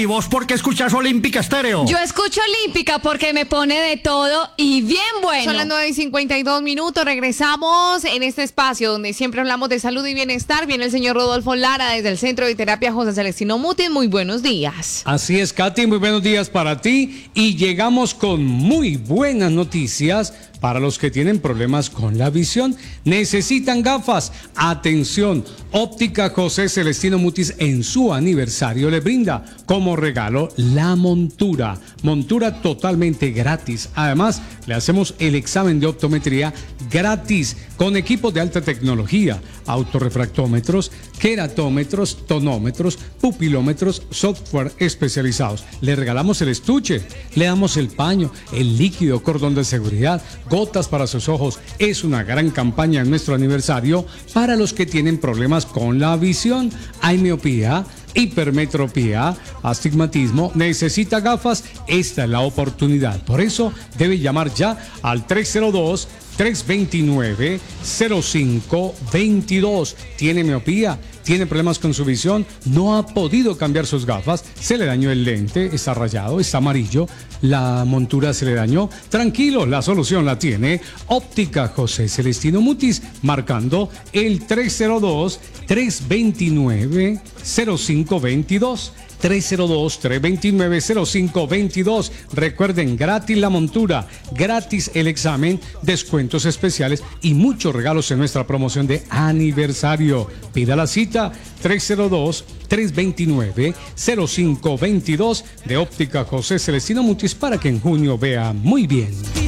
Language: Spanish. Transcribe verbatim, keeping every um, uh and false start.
¿Y vos por qué escuchas Olímpica Estéreo? Yo escucho Olímpica porque me pone de todo y bien bueno. Son las nueve y cincuenta y dos minutos. Regresamos en este espacio donde siempre hablamos de salud y bienestar. Viene el señor Rodolfo Lara desde el Centro de Terapia José Celestino Mutis. Muy buenos días. Así es, Katy, muy buenos días para ti. Y llegamos con muy buenas noticias para los que tienen problemas con la visión. Necesitan gafas. Atención, Óptica José Celestino Mutis en su aniversario le brinda como regalo la montura. Montura totalmente gratis. Además, le hacemos el examen de optometría gratis con equipos de alta tecnología, autorrefractómetros, queratómetros, tonómetros, pupilómetros, software especializados. Le regalamos el estuche, le damos el paño, el líquido, cordón de seguridad, gotas para sus ojos. Es una gran campaña en nuestro aniversario para los que tienen problemas con la visión. Hay miopía, hipermetropía, astigmatismo, necesita gafas. Esta es la oportunidad. Por eso debe llamar ya al tres cero dos, tres dos nueve, cero cinco dos dos. ¿Tiene miopía? ¿Tiene problemas con su visión? ¿No ha podido cambiar sus gafas? ¿Se le dañó el lente? ¿Está rayado? ¿Está amarillo? ¿La montura se le dañó? Tranquilo, la solución la tiene Óptica José Celestino Mutis, marcando el tres cero dos, tres dos nueve, cero cinco dos dos. tres cero dos, tres dos nueve, cero cinco dos dos. Recuerden, gratis la montura, gratis el examen, descuentos especiales y muchos regalos en nuestra promoción de aniversario. Pida la cita tres cero dos, tres dos nueve, cero cinco dos dos de Óptica José Celestino Mutis para que en junio vea muy bien.